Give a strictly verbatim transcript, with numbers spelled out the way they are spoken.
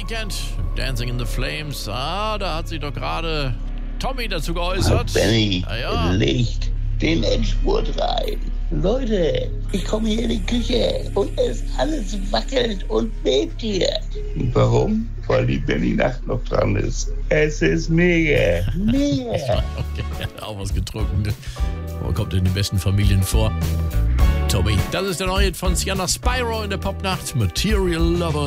Weekend, Dancing in the Flames. Ah, da hat sich doch gerade Tommy dazu geäußert. Oh, Benny, ah, ja. Licht den Endspurt rein. Leute, ich komme hier in die Küche und es alles wackelt und bebt hier. Warum? Weil die Benny-Nacht noch dran ist. Es ist mega, mega. Okay, auch was getrunken. Wo kommt in den besten Familien vor? Tommy, das ist der neue von Sienna Spyro in der Popnacht. Material Lover.